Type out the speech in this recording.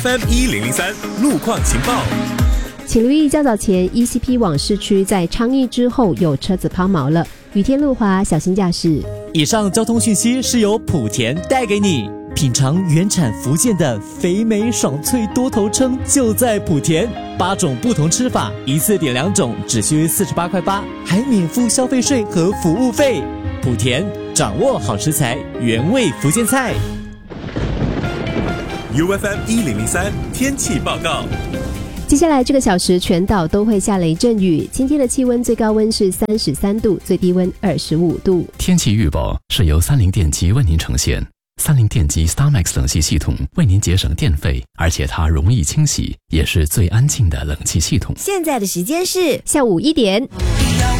FM1003路况情报。 请留意较早前 ECP 往市区在昌邑之后有车子抛锚了，雨天路滑，小心驾驶。 以上交通讯息是由莆田带给你。品尝原产福建的肥美爽脆多头称就在莆田，8种不同吃法，一次点2种，只需48块8，还免付消费税和服务费。莆田掌握好食材，原味福建菜。 UFM1003天气报告。 接下来这个小时全岛都会下雷阵雨，今天的气温最高温是33度，最低温25度。 天气预报是由三菱电机为您呈现。三菱电机 StarMax 冷气系统为您节省电费，而且它容易清洗，也是最安静的冷气系统。 现在的时间是下午1点。